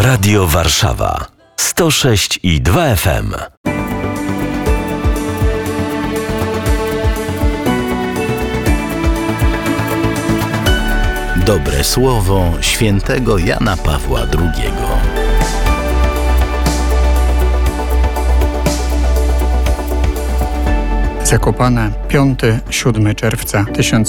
Radio Warszawa 106,2 FM. Dobre słowo świętego Jana Pawła II. Zakopane, 5-7 czerwca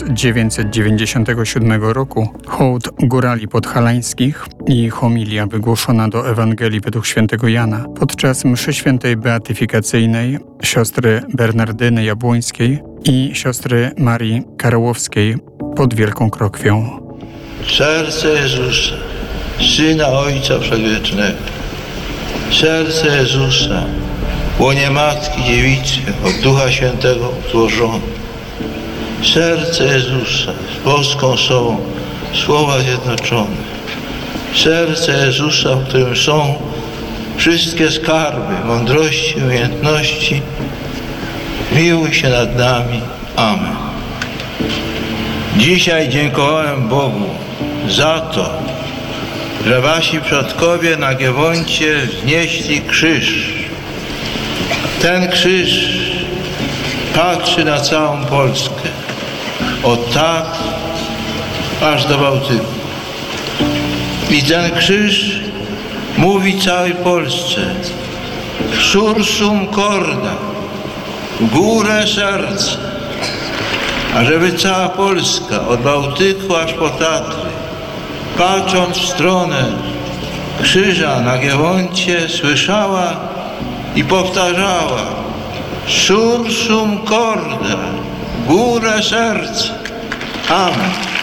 1997 roku, hołd górali podhalańskich i homilia wygłoszona do Ewangelii według świętego Jana podczas mszy świętej beatyfikacyjnej siostry Bernardyny Jabłońskiej i siostry Marii Karałowskiej pod Wielką Krokwią. Serce Jezusa, Syna Ojca Przedwiecznego, serce Jezusa, łonie Matki Dziewicy, od Ducha Świętego złożone. Serce Jezusa z boską sobą, słowa zjednoczone. Serce Jezusa, w którym są wszystkie skarby mądrości, umiejętności. Miłuj się nad nami. Amen. Dzisiaj dziękowałem Bogu za to, że wasi przodkowie na Giewoncie wznieśli krzyż. Ten krzyż patrzy na całą Polskę, od tak aż do Bałtyku. I ten krzyż mówi całej Polsce: sursum corda, w górę serce. A żeby cała Polska, od Bałtyku aż po Tatry, patrząc w stronę krzyża na Giewoncie, słyszała i powtarzała: sursum corda, w górę serce. Amen.